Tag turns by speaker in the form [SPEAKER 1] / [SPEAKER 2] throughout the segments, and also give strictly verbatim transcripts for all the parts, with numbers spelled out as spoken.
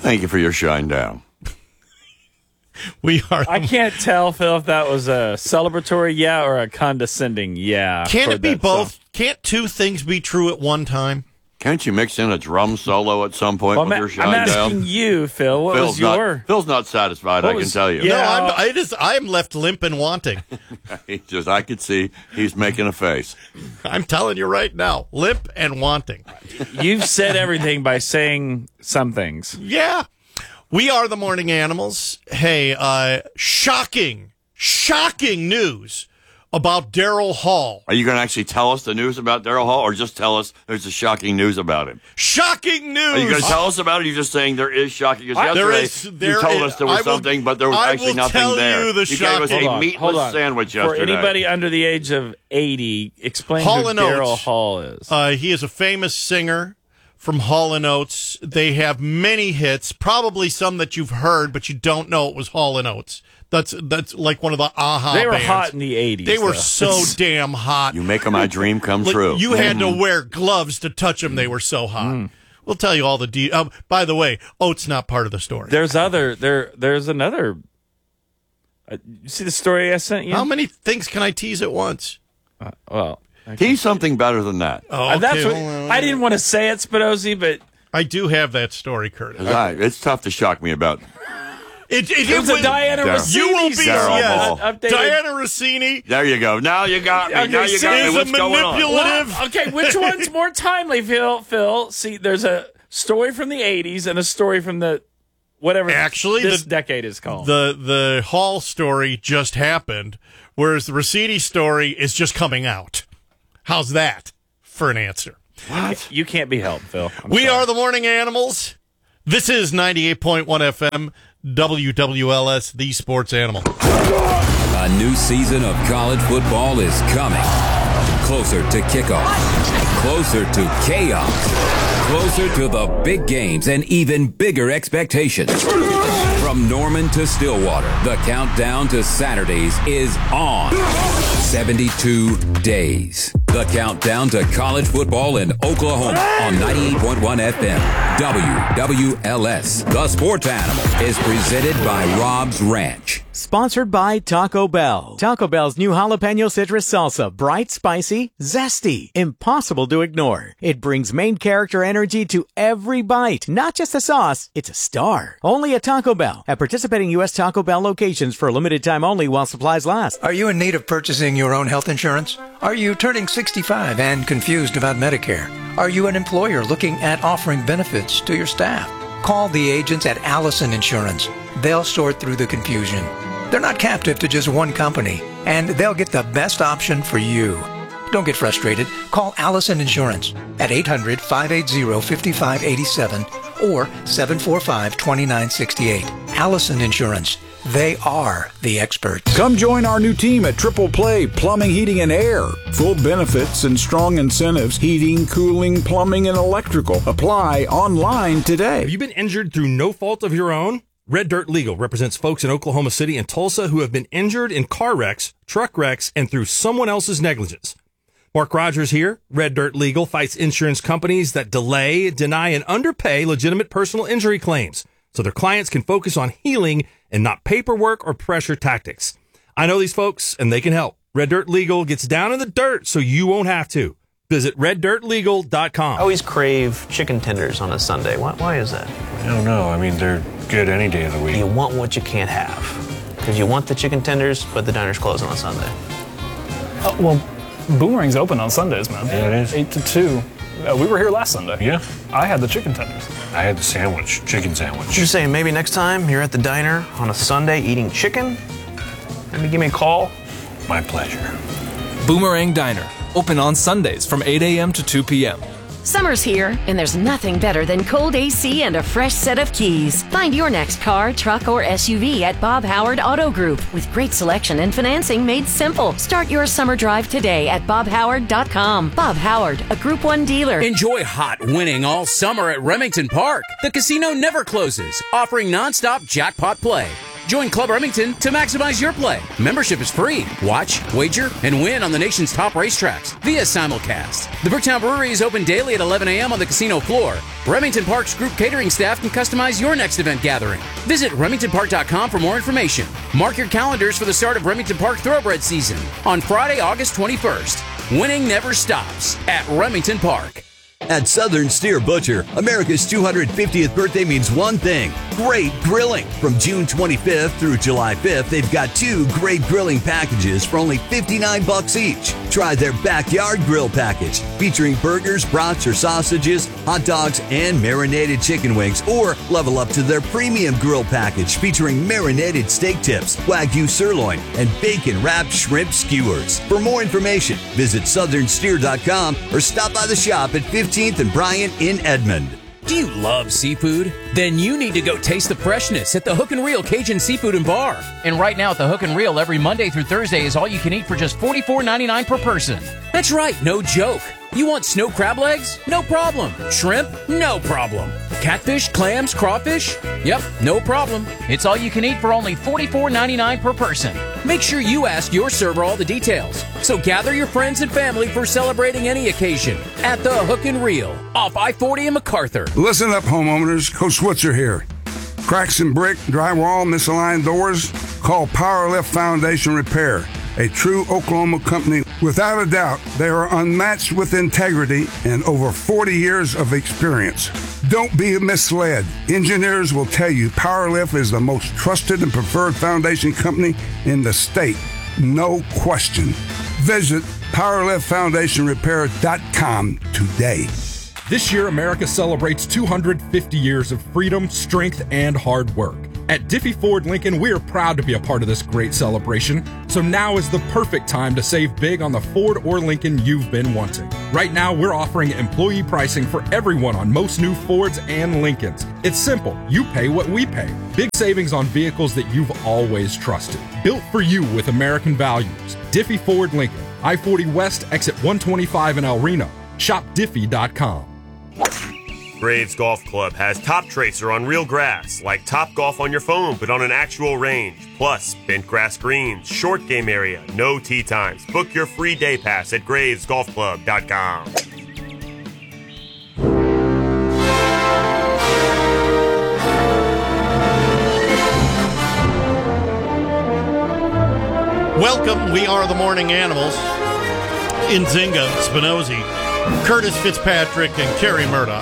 [SPEAKER 1] Thank you for your shine down.
[SPEAKER 2] We are.
[SPEAKER 3] I can't tell, Phil, if that was a celebratory yeah or a condescending yeah.
[SPEAKER 2] Can it be both?
[SPEAKER 3] Song.
[SPEAKER 2] Can't two things be true at one time?
[SPEAKER 1] Can't you mix in a drum solo at some point
[SPEAKER 3] Well,
[SPEAKER 1] with
[SPEAKER 3] I'm,
[SPEAKER 1] your
[SPEAKER 3] a-
[SPEAKER 1] shine
[SPEAKER 3] I'm asking
[SPEAKER 1] down?
[SPEAKER 3] you, Phil. What
[SPEAKER 1] Phil's
[SPEAKER 3] was
[SPEAKER 1] not,
[SPEAKER 3] your?
[SPEAKER 1] Phil's not satisfied,
[SPEAKER 3] What
[SPEAKER 1] I can
[SPEAKER 3] was-
[SPEAKER 1] tell you.
[SPEAKER 3] Yeah.
[SPEAKER 2] No, I'm, I just I'm left limp and wanting.
[SPEAKER 1] He just, I could see he's making a face.
[SPEAKER 2] I'm telling you right now, limp and wanting.
[SPEAKER 3] You've said everything by saying some things.
[SPEAKER 2] Yeah. We are the Morning Animals. Hey, uh, shocking, shocking news about Daryl Hall.
[SPEAKER 1] Are you going to actually tell us the news about Daryl Hall, or just tell us there's a shocking news about him?
[SPEAKER 2] Shocking news.
[SPEAKER 1] Are you going to tell us about it, or are you just saying there is shocking? Because
[SPEAKER 2] I- there
[SPEAKER 1] yesterday
[SPEAKER 2] is- there
[SPEAKER 1] you told
[SPEAKER 2] is-
[SPEAKER 1] us there was
[SPEAKER 2] I will-
[SPEAKER 1] something, but there was
[SPEAKER 2] I
[SPEAKER 1] actually
[SPEAKER 2] will
[SPEAKER 1] nothing
[SPEAKER 2] tell
[SPEAKER 1] there.
[SPEAKER 2] you the
[SPEAKER 1] gave us
[SPEAKER 2] shocking-
[SPEAKER 1] a
[SPEAKER 3] Hold on,
[SPEAKER 1] meatless
[SPEAKER 3] hold on.
[SPEAKER 1] sandwich
[SPEAKER 3] For
[SPEAKER 1] yesterday.
[SPEAKER 3] anybody under the age of eighty, explain
[SPEAKER 2] Hall
[SPEAKER 3] who
[SPEAKER 2] and
[SPEAKER 3] Daryl
[SPEAKER 2] Oates.
[SPEAKER 3] Hall is.
[SPEAKER 2] Uh, he is a famous singer from Hall and Oates. They have many hits, probably some that you've heard, but you don't know it was Hall and Oates. That's that's like one of the aha
[SPEAKER 3] they were
[SPEAKER 2] bands.
[SPEAKER 3] hot in the eighties.
[SPEAKER 2] They were
[SPEAKER 3] though.
[SPEAKER 2] so damn hot.
[SPEAKER 1] You make my dream come
[SPEAKER 2] Like,
[SPEAKER 1] true.
[SPEAKER 2] You had to wear gloves to touch them. They were so hot.
[SPEAKER 3] Mm.
[SPEAKER 2] We'll tell you all the de- um, by the way, Oates not part of the story.
[SPEAKER 3] There's other there. There's another. Uh, you see the story I sent you?
[SPEAKER 2] How many things can I tease at once?
[SPEAKER 3] Uh, well, okay.
[SPEAKER 1] He's something better than that.
[SPEAKER 2] Oh,
[SPEAKER 3] Uh, that's
[SPEAKER 2] okay,
[SPEAKER 3] what
[SPEAKER 2] hold on.
[SPEAKER 3] I didn't want to say it, Spinozzi, but
[SPEAKER 2] I do have that story, Curtis.
[SPEAKER 1] I- it's tough to shock me about.
[SPEAKER 2] It, it,
[SPEAKER 3] it was a
[SPEAKER 2] will-
[SPEAKER 3] Diana
[SPEAKER 1] Daryl.
[SPEAKER 3] Rossini
[SPEAKER 2] You will be
[SPEAKER 3] song.
[SPEAKER 2] yes,
[SPEAKER 1] Hall.
[SPEAKER 3] Updated.
[SPEAKER 2] Diana Rossini
[SPEAKER 1] There you go. Now you got me.
[SPEAKER 3] Okay,
[SPEAKER 1] now you
[SPEAKER 3] see,
[SPEAKER 1] got me.
[SPEAKER 2] is
[SPEAKER 1] What's
[SPEAKER 2] a
[SPEAKER 1] going on?
[SPEAKER 2] manipulative.
[SPEAKER 3] Well, okay, which one's more timely, Phil? Phil, see, there's a story from the eighties and a story from the whatever
[SPEAKER 2] Actually,
[SPEAKER 3] this
[SPEAKER 2] the-
[SPEAKER 3] decade is called.
[SPEAKER 2] The the Hall story just happened, whereas the Rossini story is just coming out. How's that for an answer?
[SPEAKER 1] What?
[SPEAKER 3] You can't be helped, Phil. I'm
[SPEAKER 2] We
[SPEAKER 3] sorry.
[SPEAKER 2] are the Morning Animals. This is ninety-eight point one F M, W W L S, the sports animal.
[SPEAKER 4] A new season of college football is coming. Closer to kickoff. Closer to chaos. Closer to the big games and even bigger expectations. From Norman to Stillwater, the countdown to Saturdays is on. seventy-two days. The countdown to college football in Oklahoma on ninety-eight point one F M. W W L S. The Sports Animal is presented by Rob's Ranch.
[SPEAKER 5] Sponsored by Taco Bell. Taco Bell's new jalapeno citrus salsa. Bright, spicy, zesty. Impossible to ignore. It brings main character energy to every bite. Not just a sauce, it's a star. Only at Taco Bell. At participating U S Taco Bell locations for a limited time only while supplies last.
[SPEAKER 6] Are you in need of purchasing your own health insurance? Are you turning sixty-five and confused about Medicare? Are you an employer looking at offering benefits to your staff? Call the agents at Allison Insurance. They'll sort through the confusion. They're not captive to just one company, and they'll get the best option for you. Don't get frustrated. Call Allison Insurance at eight hundred, five eight zero, five five eight seven or seven four five, two nine six eight. Allison Insurance. They are the experts.
[SPEAKER 7] Come join our new team at Triple Play Plumbing, Heating, and Air. Full benefits and strong incentives. Heating, cooling, plumbing, and electrical. Apply online today.
[SPEAKER 8] Have you been injured through no fault of your own? Red Dirt Legal represents folks in Oklahoma City and Tulsa who have been injured in car wrecks, truck wrecks, and through someone else's negligence. Mark Rogers here. Red Dirt Legal fights insurance companies that delay, deny, and underpay legitimate personal injury claims so their clients can focus on healing and not paperwork or pressure tactics. I know these folks, and they can help. Red Dirt Legal gets down in the dirt so you won't have to. Visit red dirt legal dot com.
[SPEAKER 9] I always crave chicken tenders on a Sunday. Why, why is that?
[SPEAKER 10] I don't know. I mean, they're good any day of the week.
[SPEAKER 9] You want what you can't have. Because you want the chicken tenders, but the diner's closed on a Sunday.
[SPEAKER 11] Uh, well, Boomerang's open on Sundays, man.
[SPEAKER 10] Yeah, it is.
[SPEAKER 11] eight to two. Uh, we were here last Sunday.
[SPEAKER 10] Yeah.
[SPEAKER 11] I had the chicken tenders.
[SPEAKER 10] I had the sandwich, chicken sandwich.
[SPEAKER 9] You're saying maybe next time you're at the diner on a Sunday eating chicken? Maybe give me a call?
[SPEAKER 10] My pleasure.
[SPEAKER 12] Boomerang Diner. Open on Sundays from eight a.m. to two p.m.
[SPEAKER 13] Summer's here, and there's nothing better than cold A C and a fresh set of keys. Find your next car, truck, or S U V at Bob Howard Auto Group with great selection and financing made simple. Start your summer drive today at bob howard dot com. Bob Howard, a Group one dealer.
[SPEAKER 14] Enjoy hot winning all summer at Remington Park. The casino never closes, offering nonstop jackpot play. Join Club Remington to maximize your play. Membership is free. Watch, wager, and win on the nation's top racetracks via simulcast. The Bricktown Brewery is open daily at eleven a.m. on the casino floor. Remington Park's group catering staff can customize your next event gathering. Visit remington park dot com for more information. Mark your calendars for the start of Remington Park Thoroughbred season on Friday, August twenty-first. Winning never stops at Remington Park.
[SPEAKER 15] At Southern Steer Butcher, America's two hundred fiftieth birthday means one thing: great grilling. From June twenty-fifth through July fifth, they've got two great grilling packages for only fifty-nine bucks each. Try their Backyard Grill package, featuring burgers, brats, or sausages, hot dogs, and marinated chicken wings. Or level up to their Premium Grill package, featuring marinated steak tips, Wagyu sirloin, and bacon-wrapped shrimp skewers. For more information, visit southern steer dot com or stop by the shop at fifteenth and Bryant in Edmond.
[SPEAKER 14] Do you love seafood? Then you need to go taste the freshness at the Hook and Reel Cajun Seafood and Bar. And right now at the Hook and Reel, every Monday through Thursday is all you can eat for just forty-four ninety-nine per person. That's right, no joke. You want snow crab legs? No problem. Shrimp? No problem. Catfish, clams, crawfish? Yep, no problem. It's all you can eat for only forty-four ninety-nine per person. Make sure you ask your server all the details. So gather your friends and family for celebrating any occasion at the Hook and Reel off I forty in MacArthur.
[SPEAKER 16] Listen up, homeowners. Coach Switzer here. Cracks in brick, drywall, misaligned doors? Call Powerlift Foundation Repair, a true Oklahoma company. Without a doubt, they are unmatched with integrity and over forty years of experience. Don't be misled. Engineers will tell you Powerlift is the most trusted and preferred foundation company in the state. No question. Visit powerlift foundation repair dot com today.
[SPEAKER 17] This year, America celebrates two hundred fifty years of freedom, strength, and hard work. At Diffie Ford Lincoln, we are proud to be a part of this great celebration, so now is the perfect time to save big on the Ford or Lincoln you've been wanting. Right now, we're offering employee pricing for everyone on most new Fords and Lincolns. It's simple. You pay what we pay. Big savings on vehicles that you've always trusted. Built for you with American values. Diffie Ford Lincoln, I forty West, exit one twenty-five in El Reno. shop diffie dot com.
[SPEAKER 18] Graves Golf Club has Top Tracer on real grass, like Top Golf on your phone, but on an actual range. Plus, bent grass greens, short game area, no tee times. Book your free day pass at graves golf club dot com.
[SPEAKER 2] Welcome, we are the Morning Animals. Nzinga, Spinozzi, Curtis Fitzpatrick, and Kerry Murdoch.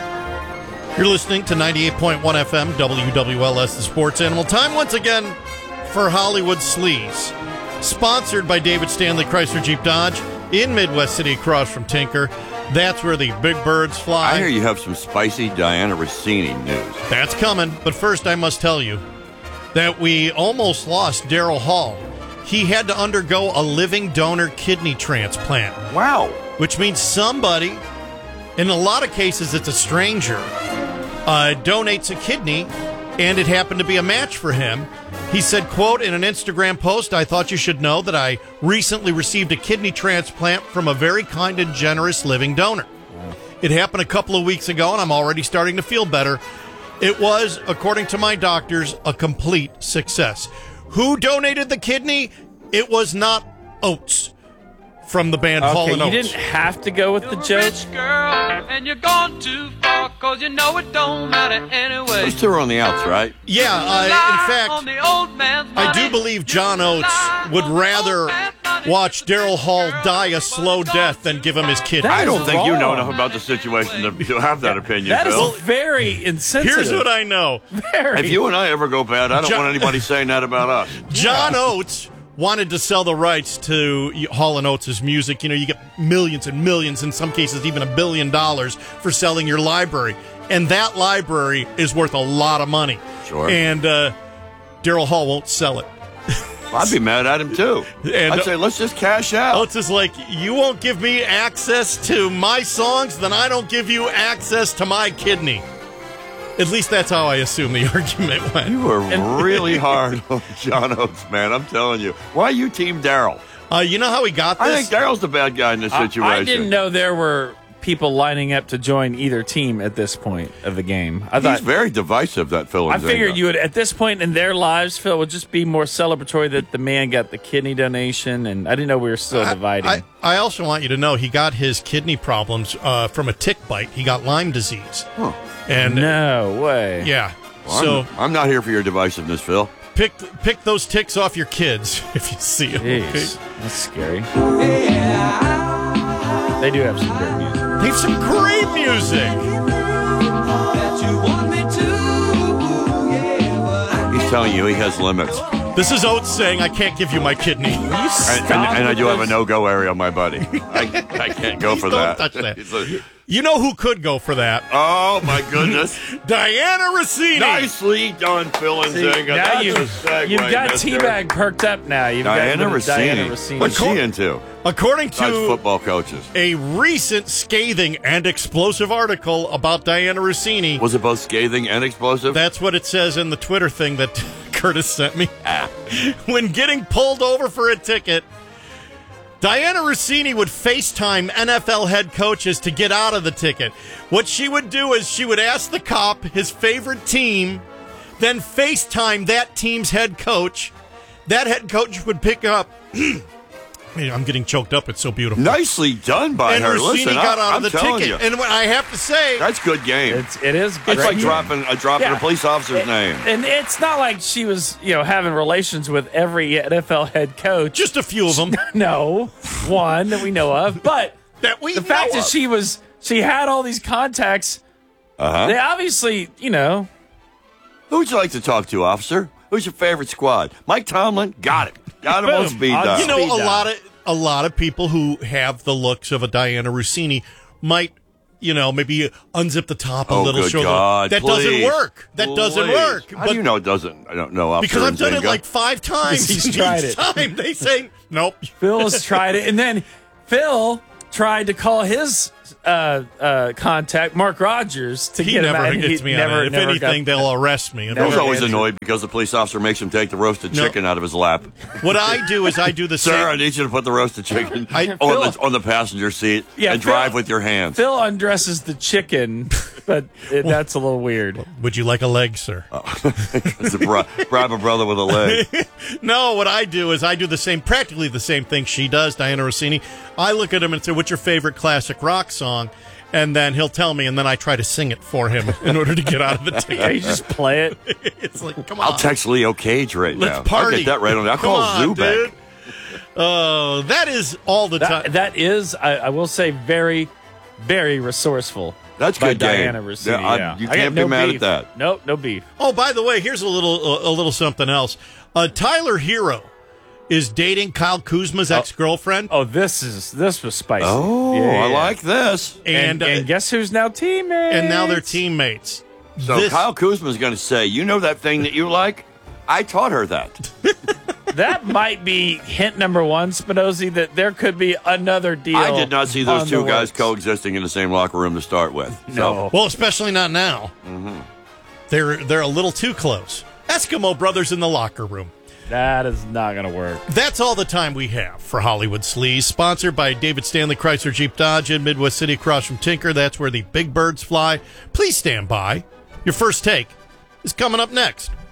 [SPEAKER 2] You're listening to ninety-eight point one F M, W W L S, the Sports Animal. Time once again for Hollywood Sleaze. Sponsored by David Stanley Chrysler Jeep Dodge in Midwest City across from Tinker. That's where the big birds fly.
[SPEAKER 1] I hear you have some spicy Diana Rossini news.
[SPEAKER 2] That's coming. But first, I must tell you that we almost lost Daryl Hall. He had to undergo a living donor kidney transplant.
[SPEAKER 1] Wow.
[SPEAKER 2] Which means somebody, in a lot of cases it's a stranger, uh, donates a kidney, and it happened to be a match for him. He said, quote, in an Instagram post, I thought you should know that I recently received a kidney transplant from a very kind and generous living donor. It happened a couple of weeks ago, and I'm already starting to feel better. It was, according to my doctors, a complete success. Who donated the kidney? It was not Oates from the band
[SPEAKER 3] okay,
[SPEAKER 2] Hall and Oates.
[SPEAKER 3] You didn't have to go with the joke.
[SPEAKER 19] Girl, and you're gone too far, cause you know it don't matter anyway.
[SPEAKER 1] Those two are on the outs, right?
[SPEAKER 2] Yeah, uh, in fact, I do believe John Oates would rather watch Daryl Hall die a slow death than give him his kidney.
[SPEAKER 1] I don't think wrong. You know enough about the situation to, to have that opinion,
[SPEAKER 3] That
[SPEAKER 1] Phil.
[SPEAKER 3] is very insensitive.
[SPEAKER 2] Here's what I know.
[SPEAKER 3] Very.
[SPEAKER 1] If you and I ever go bad, I don't
[SPEAKER 2] John,
[SPEAKER 1] want anybody saying that about us.
[SPEAKER 2] John yeah. Oates wanted to sell the rights to Hall and Oates' music. You know, you get millions and millions, in some cases even a billion dollars for selling your library. And that library is worth a lot of money.
[SPEAKER 1] Sure.
[SPEAKER 2] And uh, Daryl Hall won't sell it.
[SPEAKER 1] I'd be mad at him, too. And I'd say, let's just cash out.
[SPEAKER 2] Oates is like, you won't give me access to my songs, then I don't give you access to my kidney. At least that's how I assume the argument went.
[SPEAKER 1] You were really hard on John Oates, man. I'm telling you. Why you team Daryl?
[SPEAKER 2] Uh, you know how he got this?
[SPEAKER 1] I think Daryl's the bad guy in this situation.
[SPEAKER 3] I, I didn't know there were people lining up to join either team at this point of the game. I thought
[SPEAKER 1] He's very divisive, that Phil.
[SPEAKER 3] I figured you would, at this point in their lives, Phil, would just be more celebratory that the man got the kidney donation, and I didn't know we were still
[SPEAKER 2] I,
[SPEAKER 3] dividing.
[SPEAKER 2] I, I also want you to know he got his kidney problems uh, from a tick bite. He got Lyme disease.
[SPEAKER 1] Huh.
[SPEAKER 2] And
[SPEAKER 3] no way.
[SPEAKER 2] Yeah.
[SPEAKER 1] Well,
[SPEAKER 2] so
[SPEAKER 1] I'm, I'm not here for your divisiveness, Phil.
[SPEAKER 2] Pick pick those ticks off your kids if you see them.
[SPEAKER 3] Jeez,
[SPEAKER 2] Okay?
[SPEAKER 3] that's scary. They do have some great music.
[SPEAKER 2] They have some great music.
[SPEAKER 1] He's telling you he has limits.
[SPEAKER 2] This is Oates saying, I can't give you my kidney.
[SPEAKER 1] And, and, and I do have a no-go area on my body. I, I can't go for
[SPEAKER 2] Don't
[SPEAKER 1] that.
[SPEAKER 2] touch that.
[SPEAKER 1] It's a-
[SPEAKER 2] You know who could go for that?
[SPEAKER 1] oh, my goodness.
[SPEAKER 2] Diana Rossini.
[SPEAKER 1] Nicely done, Phil and
[SPEAKER 3] See,
[SPEAKER 1] Zinga.
[SPEAKER 3] now
[SPEAKER 1] That's
[SPEAKER 3] you've,
[SPEAKER 1] a segue,
[SPEAKER 3] you've got
[SPEAKER 1] mister.
[SPEAKER 3] Teabag perked up now. You've
[SPEAKER 1] Diana
[SPEAKER 3] got
[SPEAKER 1] Rossini.
[SPEAKER 3] Diana Rossini.
[SPEAKER 1] What's she into?
[SPEAKER 2] According
[SPEAKER 1] Besides
[SPEAKER 2] to
[SPEAKER 1] football coaches.
[SPEAKER 2] a recent scathing and explosive article about Diana Rossini,
[SPEAKER 1] Was it both scathing and explosive?
[SPEAKER 2] that's what it says in the Twitter thing that Curtis sent me.
[SPEAKER 1] Ah.
[SPEAKER 2] When getting pulled over for a ticket, Diana Rossini would FaceTime N F L head coaches to get out of the ticket. What she would do is she would ask the cop his favorite team, then FaceTime that team's head coach. That head coach would pick up. I'm getting choked up. It's so beautiful.
[SPEAKER 1] Nicely done by
[SPEAKER 2] and
[SPEAKER 1] her.
[SPEAKER 2] Rossini
[SPEAKER 1] Listen,
[SPEAKER 2] got
[SPEAKER 1] I,
[SPEAKER 2] out
[SPEAKER 1] I'm
[SPEAKER 2] of the
[SPEAKER 1] telling
[SPEAKER 2] ticket.
[SPEAKER 1] you.
[SPEAKER 2] And what I have to say,
[SPEAKER 1] That's good game.
[SPEAKER 3] It's, it is
[SPEAKER 1] It's
[SPEAKER 3] great.
[SPEAKER 1] like dropping, uh, dropping
[SPEAKER 3] Yeah.
[SPEAKER 1] a police officer's
[SPEAKER 3] It-
[SPEAKER 1] name.
[SPEAKER 3] And it's not like she was, you know, having relations with every N F L head coach.
[SPEAKER 2] just a few of them.
[SPEAKER 3] No, one that we know of. But
[SPEAKER 2] that we
[SPEAKER 3] the fact
[SPEAKER 2] know
[SPEAKER 3] that
[SPEAKER 2] of.
[SPEAKER 3] she was, she had all these contacts.
[SPEAKER 1] Uh-huh.
[SPEAKER 3] They obviously, you know.
[SPEAKER 1] Who would you like to talk to, officer? Who's your favorite squad? Mike Tomlin? Got it. Got him on
[SPEAKER 3] Boom.
[SPEAKER 1] speed
[SPEAKER 3] On
[SPEAKER 1] dial.
[SPEAKER 2] You know,
[SPEAKER 3] Speed
[SPEAKER 2] a
[SPEAKER 3] dial.
[SPEAKER 2] lot of a lot of people who have the looks of a Diana Rossini might, you know, maybe unzip the top a
[SPEAKER 1] Oh,
[SPEAKER 2] little.
[SPEAKER 1] good
[SPEAKER 2] show the-
[SPEAKER 1] God,
[SPEAKER 2] that doesn't
[SPEAKER 1] please.
[SPEAKER 2] work. That doesn't
[SPEAKER 1] Please.
[SPEAKER 2] work.
[SPEAKER 1] How do you know it doesn't? I don't know, officer.
[SPEAKER 2] Because I've done it
[SPEAKER 1] Nzinga.
[SPEAKER 2] like five times.
[SPEAKER 3] He's
[SPEAKER 2] and
[SPEAKER 3] tried
[SPEAKER 2] each
[SPEAKER 3] it.
[SPEAKER 2] time they say nope.
[SPEAKER 3] Phil has tried it. And then Phil tried to call his uh, uh, contact, Mark Rogers, to
[SPEAKER 2] He
[SPEAKER 3] get him
[SPEAKER 2] never
[SPEAKER 3] out. and
[SPEAKER 2] gets
[SPEAKER 3] he
[SPEAKER 2] me
[SPEAKER 3] never,
[SPEAKER 2] on it. If
[SPEAKER 3] never
[SPEAKER 2] anything,
[SPEAKER 3] got-
[SPEAKER 2] they'll arrest me.
[SPEAKER 3] Never
[SPEAKER 1] Phil's always
[SPEAKER 3] answered.
[SPEAKER 1] annoyed because the police officer makes him take the roasted
[SPEAKER 2] No.
[SPEAKER 1] chicken out of his lap.
[SPEAKER 2] What I do is I do the
[SPEAKER 1] Sir,
[SPEAKER 2] same.
[SPEAKER 1] I need you to put the roasted chicken
[SPEAKER 2] I-
[SPEAKER 1] on,
[SPEAKER 3] Phil-
[SPEAKER 1] the, on the passenger seat
[SPEAKER 3] Yeah,
[SPEAKER 1] and
[SPEAKER 3] Phil-
[SPEAKER 1] drive with your hands.
[SPEAKER 3] Phil undresses the chicken, but it, that's a little weird.
[SPEAKER 2] Would you like a leg, sir?
[SPEAKER 1] It's a bri- bribe a brother with a leg.
[SPEAKER 2] No, what I do is I do the same, practically the same thing she does, Diana Rossini. I look at him and say, what's your favorite classic rock song? And then he'll tell me, and then I try to sing it for him in order to get out of the ticket.
[SPEAKER 3] Yeah, you just play it.
[SPEAKER 2] It's like, come on.
[SPEAKER 1] I'll text Leo Cage right
[SPEAKER 2] Let's
[SPEAKER 1] now. I'll
[SPEAKER 2] party.
[SPEAKER 1] get that right on. I'll
[SPEAKER 2] Come
[SPEAKER 1] call
[SPEAKER 2] on,
[SPEAKER 1] Zubak.
[SPEAKER 2] dude. Oh, that is all the
[SPEAKER 3] That,
[SPEAKER 2] time.
[SPEAKER 3] that is, I, I will say, very, very resourceful.
[SPEAKER 1] That's
[SPEAKER 3] by
[SPEAKER 1] good game.
[SPEAKER 3] Diana Rossini.
[SPEAKER 1] Yeah, I-
[SPEAKER 3] Yeah,
[SPEAKER 1] you
[SPEAKER 3] I got
[SPEAKER 1] can't be
[SPEAKER 3] no
[SPEAKER 1] mad at
[SPEAKER 3] beef.
[SPEAKER 1] that.
[SPEAKER 3] Nope, no beef.
[SPEAKER 2] Oh, by the way, here's a little a, a little something else. Uh, Tyler Hero is dating Kyle Kuzma's ex-girlfriend.
[SPEAKER 3] Oh, this is this was spicy.
[SPEAKER 1] Oh,
[SPEAKER 3] Yeah, yeah,
[SPEAKER 1] I
[SPEAKER 3] yeah.
[SPEAKER 1] like this.
[SPEAKER 3] And,
[SPEAKER 2] And, uh,
[SPEAKER 3] and guess who's now teammates?
[SPEAKER 2] and now they're teammates.
[SPEAKER 1] So
[SPEAKER 2] This-
[SPEAKER 1] Kyle Kuzma is going to say, you know that thing that you like? I taught her that.
[SPEAKER 3] That might be hint number one, Spinozzi, that there could be another deal.
[SPEAKER 1] I did not see those
[SPEAKER 3] on
[SPEAKER 1] two
[SPEAKER 3] the
[SPEAKER 1] guys
[SPEAKER 3] works.
[SPEAKER 1] coexisting in the same locker room to start with. So,
[SPEAKER 3] No.
[SPEAKER 2] Well, especially not now.
[SPEAKER 1] mhm.
[SPEAKER 2] They're they're a little too close. Eskimo brothers in the locker room.
[SPEAKER 3] That is not going to work.
[SPEAKER 2] That's all the time we have for Hollywood Sleaze, sponsored by David Stanley Chrysler Jeep Dodge in Midwest City across from Tinker. That's where the big birds fly. Please stand by. Your first take is coming up next.